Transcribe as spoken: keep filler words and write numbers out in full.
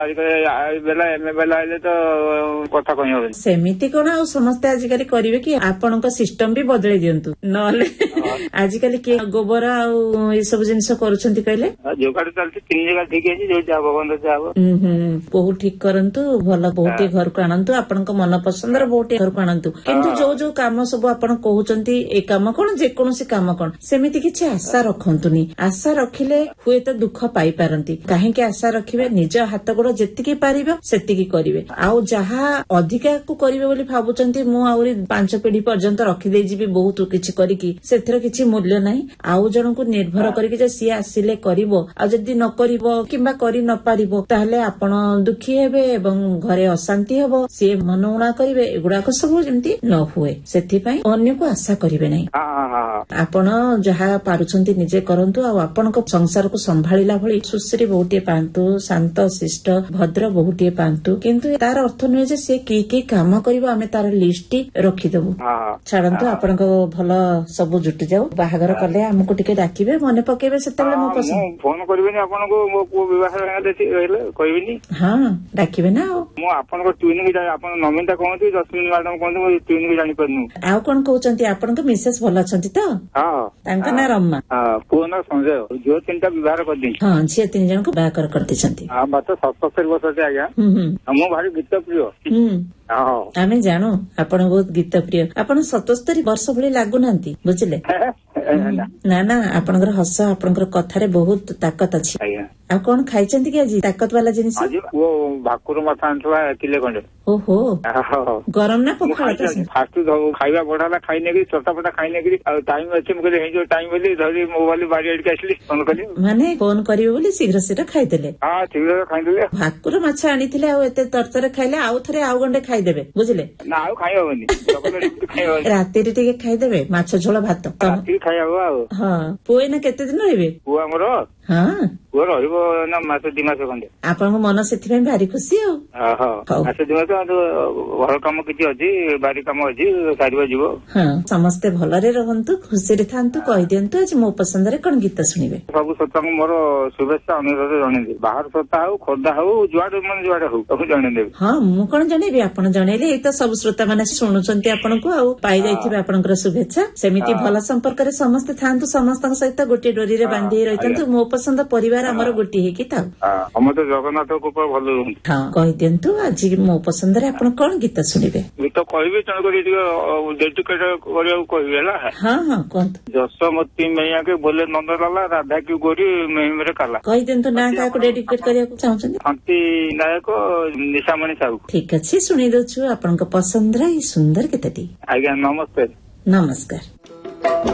ବେଲା ଏମେ ବେଲା ହେଲେ ତ କଥା କହି ହବନି। ସେମିତି କଣ ଆଉ ସମସ୍ତେ ଆଜିକାଲି କରିବେ କି? ଆପଣଙ୍କ ସିଷ୍ଟମ ବି ବଦଳେଇ ଦିଅନ୍ତୁ, ନହେଲେ ଆଜିକାଲି କିଏ ଗୋବର ଆଉ ଏସବୁ ଜିନିଷ କରୁଛନ୍ତି କହିଲେ? ଯୋଗାଡ଼ ଚାଲିଛି, ତିନି ଜାଗା ଠିକ ହେଇଛି, ଯୋଉ ଯାହା ଭଗବାନ ଯାହା ହବ। ହୁଁ ହୁଁ ବୋହୁ ଠିକ କରନ୍ତୁ, ଭଲ ବୋହୂଟିଏ ଘରକୁ ଆଣନ୍ତୁ, ଆପଣଙ୍କ ମନ ପସନ୍ଦର ବୋହୂଟିଏ ଘରକୁ ଆଣନ୍ତୁ। କିନ୍ତୁ ଯୋଉ ଯୋଉ କାମ ସବୁ ଆପଣ କହୁଛନ୍ତି, ଏ କାମ କଣ ଯେକୌଣସି କାମ କଣ, ସେମିତି କିଛି ଆଶା ରଖନ୍ତୁନି। ଆଶା ରଖିଲେ ହୁଏତ ଦୁଃଖ ପାଇପାରନ୍ତି। କାହିଁକି ଆଶା ରଖିବେ? ନିଜ ହାତ ଗୋଡ ଯେତିକି ପାରିବ ସେତିକି କରିବେ। ଆଉ ଯାହା ଅଧିକା କୁ କରିବେ ବୋଲି ଭାବୁଛନ୍ତି, ମୁଁ ଆହୁରି ପାଞ୍ଚ ପିଢି ପର୍ଯ୍ୟନ୍ତ ରଖିଦେଇଯିବି ବହୁତ କିଛି କରିକି, ସେଥିରେ କିଛି ମୂଲ୍ୟ ନାହିଁ। ଆଉ ଜଣଙ୍କୁ ନିର୍ଭର କରିକି ଯେ ସିଏ ଆସିଲେ କରିବ, ଆଉ ଯଦି ନ କରିବ କିମ୍ବା କରି ନ ପାରିବ, ତାହେଲେ ଆପଣ ଦୁଃଖୀ ହେବେ ଏବଂ ଘରେ ଅଶାନ୍ତି ହବ, ସିଏ ମନ ଉଣା କରିବେ। ଏଗୁଡାକ ସବୁ ଯେମିତି ନ ହୁଏ, ସେଥିପାଇଁ ଅନ୍ୟକୁ ଆଶା କରିବେ ନାହିଁ। ଆପଣ ଯାହା ପାରୁଛନ୍ତି ନିଜେ କରନ୍ତୁ, ଆଉ ଆପଣଙ୍କ ସଂସାରକୁ ସମ୍ଭାଳିଲା ଭଳି ସୁଶ୍ରୀ ବୋହୂଟିଏ ପାଆନ୍ତୁ, ଶାନ୍ତ ଶିଷ୍ଟ ଭଦ୍ର ବୋହୂଟିଏ ପାଆନ୍ତୁ। କିନ୍ତୁ ତାର ଅର୍ଥ ନୁହେଁ ଯେ ସେ କି କି କାମ କରିବ ଆମେ ତାର ଲିଷ୍ଟ ରଖିଦବୁ। ଛାଡନ୍ତୁ, ଆପଣଙ୍କ ଭଲ ସବୁ ଜୁଟି ଯାଉ। ବାହାଘର କଲେ ଆମକୁ ଟିକେ ଡାକିବେ, ମନେ ପକେଇବେ ସେତେବେଳେ। ମୋ ପସନ୍ଦ ଫୋନ କରିବେନି ଆପଣଙ୍କୁ, ମୋ ପୁଅ ବିବାହ ରହିଲେ କହିବେନି? ହଁ ଡାକିବେ ନା। ଆଉ ମୁଁ ଆପଣଙ୍କ ଟ୍ୟୁନିଂ ଆପଣ ନମିତା କହନ୍ତି, ଜସ୍ମିନ ମ୍ୟାଡାମ କହନ୍ତି, ମୁଁ ଟ୍ୟୁନିଂ ଜାଣିପାରୁନି। ଆଉ କଣ କହୁଛନ୍ତି? ଆପଣଙ୍କ ମିସେସ୍ ଭଲ ଅଛନ୍ତି ତ? ହଁ, ତାଙ୍କ ନାଁ ରମା, ପୁଅ ନାଁ ସଞ୍ଜୟ। ଝିଅ ତିନିଟା ବିବାହ କରିଦେଇଛି। ହଁ, ଝିଅ ତିନି ଜଣଙ୍କୁ ବାହାଘର କରିଦେଇଛନ୍ତି। ମାତ୍ର ସତସ୍ତରୀ ବର୍ଷ ଅଛି ଆଜ୍ଞା। ମୁଁ ଭାରି ଗୀତ ପ୍ରିୟ। ଆମେ ଜାଣୁ ଆପଣ ବହୁତ ଗୀତ ପ୍ରିୟ। ଆପଣ ସତସ୍ତରୀ ବର୍ଷ ଭଳି ଲାଗୁନାହାନ୍ତି, ବୁଝିଲେ? ନା ନା, ଆପଣଙ୍କର ହସ, ଆପଣଙ୍କର କଥାରେ ବହୁତ ତାକତ ଅଛି। ଆଉ କଣ ଖାଇଛନ୍ତି କି ଆଜି ତାକତ ବାଲା ଜିନିଷ? ଭାକୁର ମାଛ ଆଣିଥିବା କିଲେ ଖଣ୍ଡେ। ଓହୋ, ଗରମ ନା ପଖାଳ? ଫାଷ୍ଟ ଖାଇବା ବଢା ହେଲା, ଖାଇ ନେଇକି ଚଟା ଫଟା ଖାଇ ନେଇକି, ଆଉ ଟାଇମ ଅଛି ମୁଁ କହିଲି ହେଇଯିବ ଟାଇମ ବୋଲି ଧରି ମୋବାଇଲ ବାଡି ଆଡିକି ଆସିଲି, ଫୋନ କଲି। ମାନେ ଫୋନ କରିବେ ବୋଲି ଶୀଘ୍ର ଶୀଘ୍ର ଖାଇଦେଲେ? ହଁ, ଶୀଘ୍ର ଖାଇଦେଲେ। ଭାକୁର ମାଛ ଆଣିଥିଲେ, ଆଉ ଏତେ ତରତର ଖାଇଲେ, ଆଉ ଥରେ ଆଉ ଗଣ୍ଡେ ଖାଇଦେବେ, ବୁଝିଲେ? ନା, ଆଉ ଖାଇ ହବନି, ରାତିରେ ଟିକେ ଖାଇଦେବେ, ମାଛ ଝୋଳ ଭାତ ରାତିରେ ଖାଇ ହବ। ଆଉ ହଁ, ପୁଅ ଏଇନା କେତେ ଦିନ ରହିବେ? ପୁଅ ଆମର ହଁ ପୁଅ ରହିବ ନା ମାସ ଦି ମାସ ଖଣ୍ଡେ। ଆପଣଙ୍କ ମନ ସେଥିପାଇଁ ଭାରି ଖୁସି। ଆଉ ମାସ ଦି ମାସ ଘର କାମ କିଛି ଅଛି, ବାରି କାମ ଅଛି, ସାରିବା ଯିବ। ହଁ, ସମସ୍ତେ ଭଲରେ ରହନ୍ତୁ, ଖୁସିରେ ଥାନ୍ତୁ। କହିଦିଅନ୍ତୁ ଆଜି ମୋ ପସନ୍ଦରେ କଣ ଗୀତ ଶୁଣିବେ? ସବୁ ଶ୍ରୋତାଙ୍କୁ ମୋର ଶୁଭେଚ୍ଛା ଅନୁରୋଧ ଜଣେଇଦେବି। ବାହାର ଶ୍ରୋତା ହଉ, ଖୋର୍ଦ୍ଧା ହଉ, ଯୁଆଡେ ମାନେ ଯୁଆଡେ ହଉ, ତାକୁ ଜଣେଇଦେବି। ହଁ, ମୁଁ କଣ ଜଣେଇବି, ଆପଣ ଜଣେଇଲେ ଏଇ ତ ସବୁ ଶ୍ରୋତା ମାନେ ଶୁଣୁଛନ୍ତି ଆପଣଙ୍କୁ, ଆଉ ପାଇଯାଇଥିବେ ଆପଣଙ୍କର ଶୁଭେଚ୍ଛା। ସେମିତି ଭଲ ସମ୍ପର୍କରେ ସମସ୍ତେ ଥାନ୍ତୁ, ସମସ୍ତଙ୍କ ସହିତ ଗୋଟିଏ ଡୋରିରେ ବାନ୍ଧି ରହିଥାନ୍ତୁ। ମୋ ପସନ୍ଦ ପରିବାର ଆମର ଗୋଟିଏ ହେଇକି ଥାଉ। ସମସ୍ତେ ଜଗନ୍ନାଥ କୃପା ଭଲ ରୁହନ୍ତୁ। ହଁ, କହିଦିଅନ୍ତୁ ଆଜି ମୋ ପସନ୍ଦରେ ଆପଣ କଣ ଗୀତ ଶୁଣିବେ? ଗୀତ କହିବି, ତେଣୁକରି ଟିକେ ଡେଡିକେଟ କରିବାକୁ କହିବି ହେଲା। ହଁ ହଁ, କୁହନ୍ତୁ। ଯଶୋମତୀ ମେୟାକେ ବୋଲେ ନନ୍ଦଲାଲା, ରାଧା କି ଗୋରୀ ମେହିମରେ କାଲା। କହିଦିଅନ୍ତୁ ନା କାହାକୁ ଡେଡିକେଟ କରିବାକୁ ଚାହୁଁଛନ୍ତି? ଶାନ୍ତି ନାୟକ, ନିଶାମଣି ସାହୁ। ଠିକ ଅଛି, ଶୁଣି ଦଉଛୁ ଆପଣଙ୍କ ପସନ୍ଦର ଏଇ ସୁନ୍ଦର ଗୀତଟି। ଆଜ୍ଞା, ନମସ୍କାର। ନମସ୍କାର।